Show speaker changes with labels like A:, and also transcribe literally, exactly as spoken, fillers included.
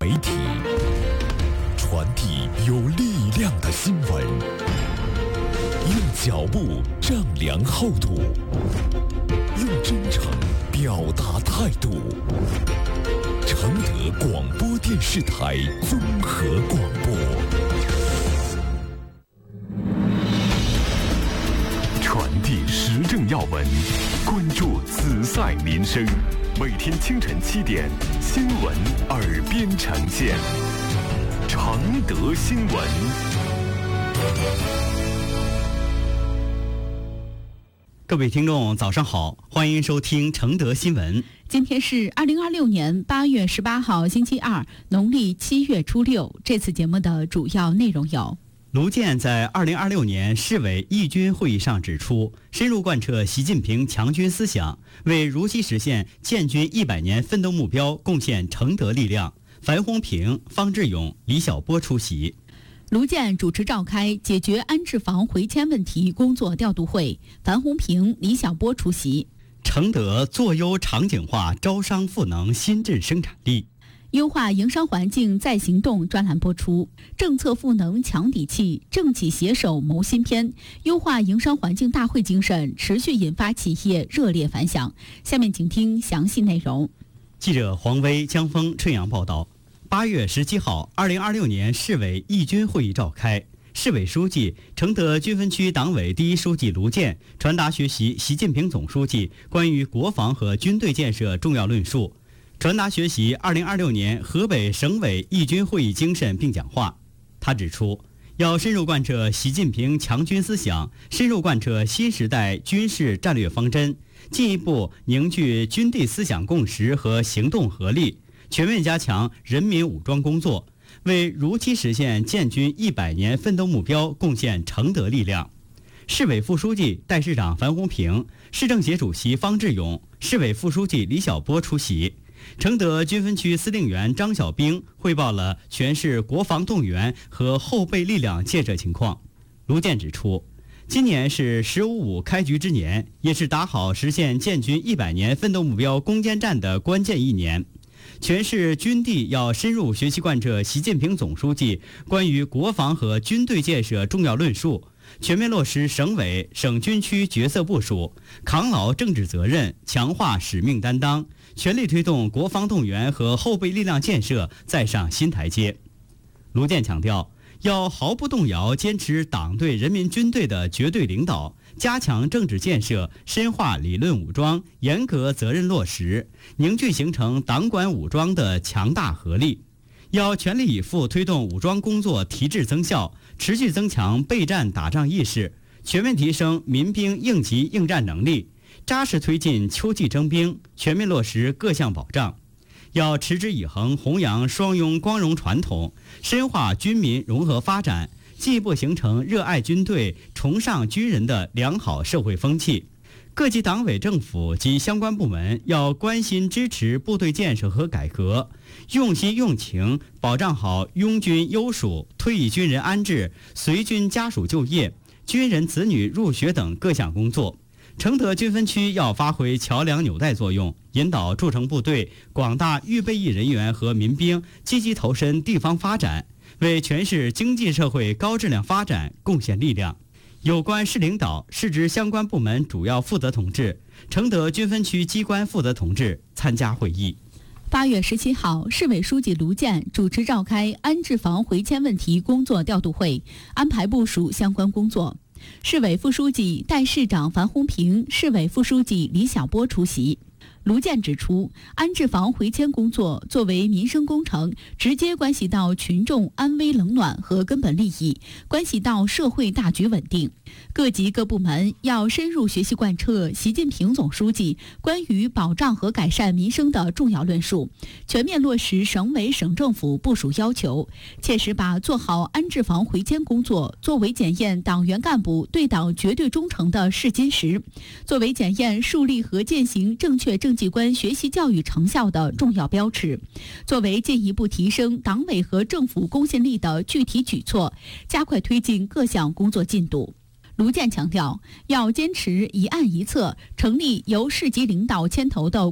A: 媒体，传递有力量的新闻，用脚步丈量厚度，用真诚表达态度。承德广播电视台综合广播，传递时政要闻，关注此赛民生。每天清晨七点，新闻耳边呈现。承德新闻。
B: 各位听众早上好，欢迎收听承德新闻。
C: 今天是二零二六年八月十八号星期二，农历七月初六。这次节目的主要内容有：
B: 卢健在二零二六年市委义军会议上指出，深入贯彻习近平强军思想，为如期实现建军一百年奋斗目标贡献承德力量。樊洪平、方志勇、李晓波出席。
C: 卢健主持召开解决安置房回迁问题工作调度会，樊洪平、李晓波出席。
B: 承德做优场景化招商赋能新质生产力，
C: 优化营商环境再行动专栏播出。政策赋能强底气，政企携手谋新篇。优化营商环境大会精神持续引发企业热烈反响。下面请听详细内容。
B: 记者黄威、江峰、春阳报道。八月十七号，二零二六年市委义军会议召开。市委书记、承德军分区党委第一书记卢健传达学习习近平总书记关于国防和军队建设重要论述，传达学习二零二六年河北省委义军会议精神并讲话。他指出，要深入贯彻习近平强军思想，深入贯彻新时代军事战略方针，进一步凝聚军地思想共识和行动合力，全面加强人民武装工作，为如期实现建军一百年奋斗目标贡献承德力量。市委副书记、代市长樊洪平、市政协主席方志勇、市委副书记李晓波出席。承德军分区司令员张小兵汇报了全市国防动员和后备力量建设情况。卢健指出，今年是十五五开局之年，也是打好实现建军一百年奋斗目标攻坚战的关键一年。全市军地要深入学习贯彻习近平总书记关于国防和军队建设重要论述，全面落实省委、省军区角色部署，扛牢政治责任，强化使命担当，全力推动国防动员和后备力量建设再上新台阶。卢健强调，要毫不动摇坚持党对人民军队的绝对领导，加强政治建设，深化理论武装，严格责任落实，凝聚形成党管武装的强大合力。要全力以赴推动武装工作提质增效，持续增强备战打仗意识，全面提升民兵应急应战能力，扎实推进秋季征兵，全面落实各项保障。要持之以恒弘扬双拥光荣传统，深化军民融合发展，进一步形成热爱军队、崇尚军人的良好社会风气。各级党委政府及相关部门要关心支持部队建设和改革，用心用情保障好拥军优属、退役军人安置、随军家属就业、军人子女入学等各项工作。承德军分区要发挥桥梁纽带作用，引导驻城部队广大预备役人员和民兵积极投身地方发展，为全市经济社会高质量发展贡献力量。有关市领导、市直相关部门主要负责同志、承德军分区机关负责同志参加会议。
C: 八月十七号，市委书记卢健主持召开安置房回迁问题工作调度会，安排部署相关工作。市委副书记、代市长樊洪平、市委副书记李晓波出席。卢健指出，安置房回迁工作作为民生工程，直接关系到群众安危冷暖和根本利益，关系到社会大局稳定。各级各部门要深入学习贯彻习近平总书记关于保障和改善民生的重要论述，全面落实省委省政府部署要求，切实把做好安置房回迁工作作为检验党员干部对党绝对忠诚的试金石，作为检验树立和践行正确政绩观学习教育成效的重要标尺，作为进一步提升党委和政府公信力的具体举措，加快推进各项工作进度。卢健强调，要坚持一案一策，成立由市级领导牵头的